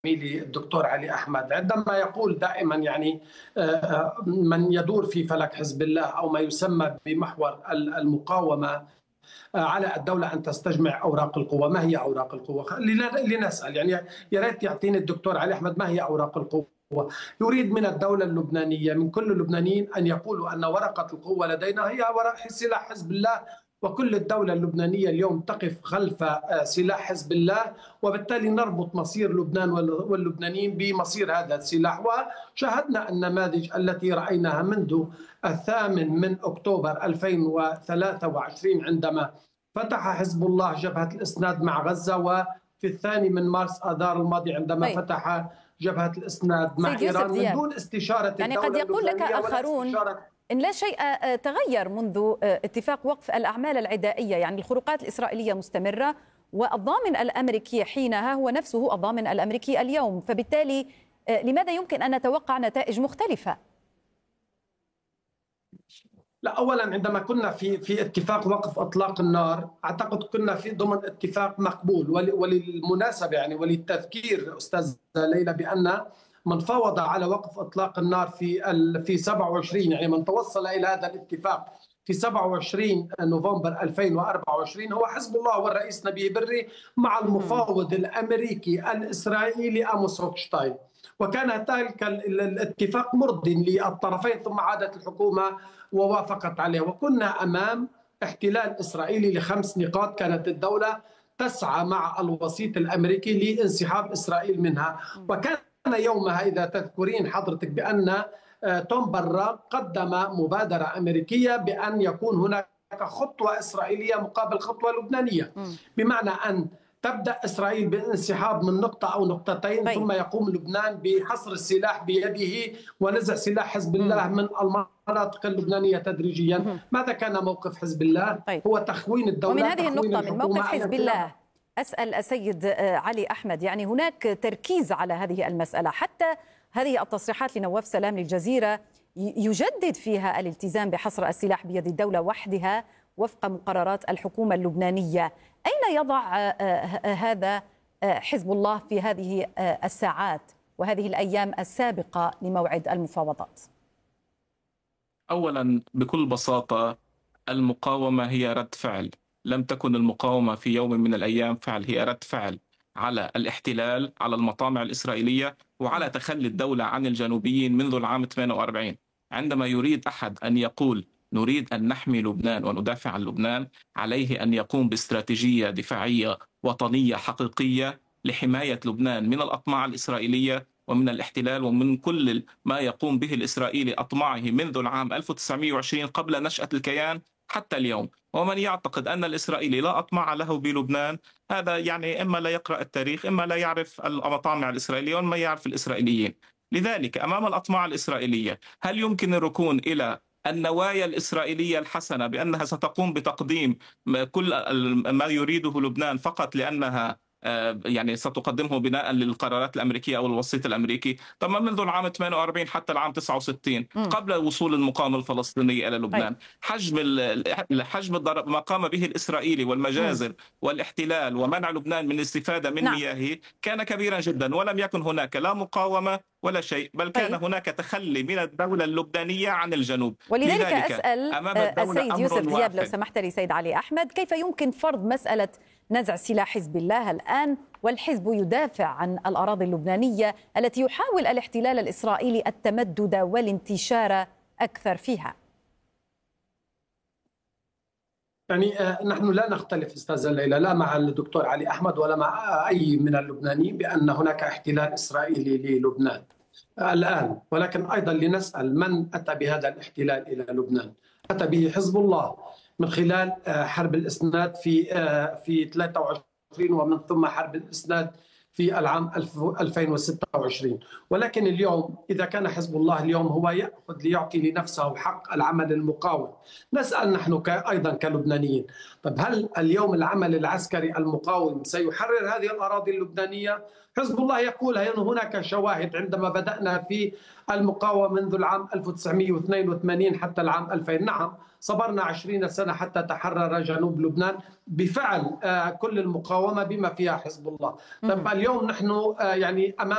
زميلي الدكتور علي أحمد عندما يقول دائما من يدور في فلك حزب الله أو ما يسمى بمحور المقاومة، على الدولة أن تستجمع أوراق القوة. ما هي أوراق القوة؟ لنسأل، يا ريت يعطيني الدكتور علي أحمد ما هي أوراق القوة. يريد من الدولة اللبنانية، من كل اللبنانيين، أن يقولوا أن ورقة القوة لدينا هي سلاح حزب الله، وكل الدولة اللبنانية اليوم تقف خلف سلاح حزب الله، وبالتالي نربط مصير لبنان واللبنانيين بمصير هذا السلاح. وشاهدنا النماذج التي رأيناها منذ 8 أكتوبر 2023 عندما فتح حزب الله جبهة الإسناد مع غزة، وفي 2 مارس آذار الماضي عندما فتح جبهة الإسناد مع إيران من دون استشارة الدولة. قد يقول لك آخرون إن لا شيء تغير منذ اتفاق وقف الأعمال العدائية، الخروقات الإسرائيلية مستمرة، والضامن الأمريكي حينها هو نفسه الضامن الأمريكي اليوم، فبالتالي لماذا يمكن أن نتوقع نتائج مختلفة؟ لا، أولا عندما كنا في اتفاق وقف إطلاق النار، أعتقد كنا في ضمن اتفاق مقبول. وللمناسبة وللتذكير أستاذ ليلى بأن من فاوض على وقف إطلاق النار في 27، من توصل إلى هذا الاتفاق في 27 نوفمبر 2024 هو حزب الله والرئيس نبيه بري مع المفاوض الأمريكي الإسرائيلي آموس هوكشتاين، وكان ذلك الاتفاق مرضٍ للطرفين، ثم عادت الحكومة ووافقت عليه. وكنا أمام احتلال إسرائيلي ل5 نقاط كانت الدولة تسعى مع الوسيط الأمريكي لانسحاب إسرائيل منها. وكان يومها إذا تذكرين حضرتك بأن توم برا قدم مبادرة أمريكية بأن يكون هناك خطوة إسرائيلية مقابل خطوة لبنانية، بمعنى أن تبدأ إسرائيل بالانسحاب من نقطة أو نقطتين، ثم يقوم لبنان بحصر السلاح بيده ونزع سلاح حزب الله من المناطق اللبنانية تدريجيا. ماذا كان موقف حزب الله؟ هو تخوين الدولة. ومن هذه النقطة، من موقف حزب الله، أسأل السيد علي أحمد، هناك تركيز على هذه المسألة، حتى هذه التصريحات لنواف سلام للجزيرة يجدد فيها الالتزام بحصر السلاح بيد الدولة وحدها وفق مقررات الحكومة اللبنانية. أين يضع هذا حزب الله في هذه الساعات وهذه الأيام السابقة لموعد المفاوضات؟ أولا بكل بساطة المقاومة هي رد فعل، لم تكن المقاومة في يوم من الأيام فعل، هي رد فعل على الاحتلال، على المطامع الإسرائيلية، وعلى تخلي الدولة عن الجنوبيين منذ العام 48. عندما يريد أحد أن يقول نريد أن نحمي لبنان وندافع عن لبنان، عليه أن يقوم باستراتيجية دفاعية وطنية حقيقية لحماية لبنان من الأطماع الإسرائيلية ومن الاحتلال ومن كل ما يقوم به الإسرائيلي أطماعه منذ العام 1920 قبل نشأة الكيان حتى اليوم. ومن يعتقد أن الإسرائيلي لا أطماع له بلبنان، هذا إما لا يقرأ التاريخ، إما لا يعرف المطامع الإسرائيلية، وما يعرف الإسرائيليين. لذلك أمام الأطماع الإسرائيلية هل يمكن الركون إلى النوايا الإسرائيلية الحسنة بأنها ستقوم بتقديم كل ما يريده لبنان فقط لأنها ستقدمه بناء للقرارات الأمريكيه أو الوسيط الأمريكي؟ طب منذ العام 48 حتى العام 69 قبل وصول المقاومة الفلسطينية إلى لبنان، حجم الضرب ما قام به الإسرائيلي والمجازر والاحتلال ومنع لبنان من الاستفادة من مياهه كان كبيرا جدا، ولم يكن هناك لا مقاومة ولا شيء، بل كان هناك تخلي من الدولة اللبنانية عن الجنوب. ولذلك أسأل السيد يوسف دياب لو سمحت لي سيد علي أحمد، كيف يمكن فرض مسألة نزع سلاح حزب الله الآن والحزب يدافع عن الأراضي اللبنانية التي يحاول الاحتلال الإسرائيلي التمدد والانتشار أكثر فيها؟ نحن لا نختلف أستاذة ليلى، لا مع الدكتور علي أحمد ولا مع أي من اللبنانيين بأن هناك احتلال إسرائيلي للبنان الآن، ولكن أيضا لنسأل من أتى بهذا الاحتلال إلى لبنان؟ أتى به حزب الله من خلال حرب الإسناد في 23 ومن ثم حرب الإسناد في العام 2026. ولكن اليوم إذا كان حزب الله اليوم هو يأخذ ليعطي لنفسه حق العمل المقاوم، نسأل نحن أيضا كلبنانيين، طب هل اليوم العمل العسكري المقاوم سيحرر هذه الأراضي اللبنانية؟ حزب الله يقول هناك شواهد عندما بدأنا في المقاومة منذ العام 1982 حتى العام 2000. نعم، صبرنا 20 سنة حتى تحرر جنوب لبنان بفعل كل المقاومة بما فيها حزب الله. طب اليوم نحن أمام